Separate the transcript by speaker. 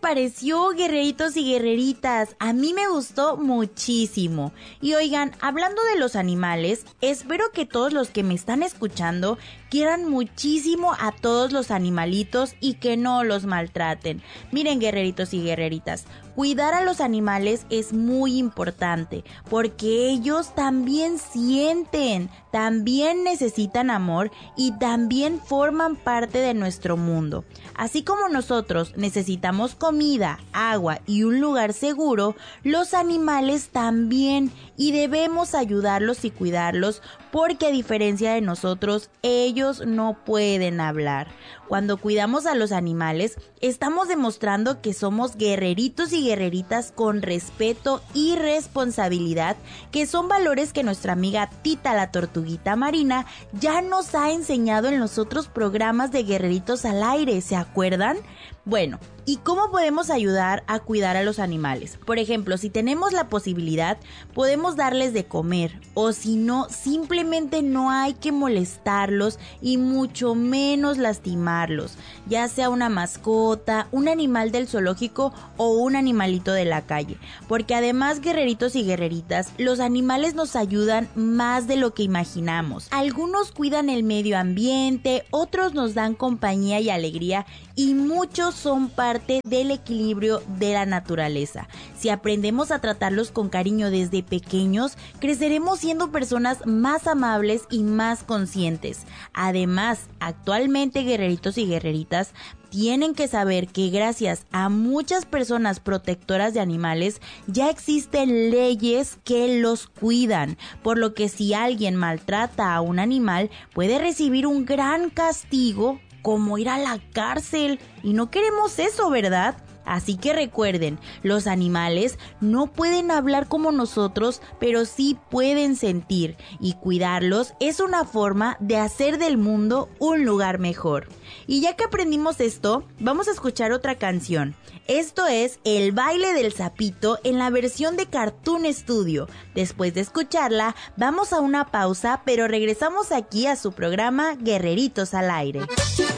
Speaker 1: pareció, guerreritos y guerreritas? A mí me gustó muchísimo. Y oigan, hablando de los animales, espero que todos los que me están escuchando quieran muchísimo a todos los animalitos y que no los maltraten. Miren, guerreritos y guerreritas, cuidar a los animales es muy importante porque ellos también sienten, también necesitan amor y también forman parte de nuestro mundo. Así como nosotros necesitamos comida, agua y un lugar seguro, los animales también, y debemos ayudarlos y cuidarlos porque a diferencia de nosotros, ellos no pueden hablar. Cuando cuidamos a los animales, estamos demostrando que somos guerreritos y guerreritas con respeto y responsabilidad, que son valores que nuestra amiga Tita la Tortuguita Marina ya nos ha enseñado en los otros programas de Guerreritos al Aire, ¿se acuerdan? Bueno, ¿y cómo podemos ayudar a cuidar a los animales? Por ejemplo, si tenemos la posibilidad, podemos darles de comer, o si no, simplemente no hay que molestarlos y mucho menos lastimarlos, ya sea una mascota, un animal del zoológico o un animalito de la calle, porque además, guerreritos y guerreritas, los animales nos ayudan más de lo que imaginamos. Algunos cuidan el medio ambiente, otros nos dan compañía y alegría, y muchos son parte del equilibrio de la naturaleza. Si aprendemos a tratarlos con cariño desde pequeños, creceremos siendo personas más amables y más conscientes. Además, actualmente, guerreritos y guerreritas, tienen que saber que gracias a muchas personas protectoras de animales ya existen leyes que los cuidan, por lo que si alguien maltrata a un animal puede recibir un gran castigo como ir a la cárcel, y no queremos eso, ¿verdad? Así que recuerden, los animales no pueden hablar como nosotros, pero sí pueden sentir, y cuidarlos es una forma de hacer del mundo un lugar mejor. Y ya que aprendimos esto, vamos a escuchar otra canción. Esto es El baile del sapito en la versión de Cartoon Studio. Después de escucharla, vamos a una pausa, pero regresamos aquí a su programa Guerreritos al Aire.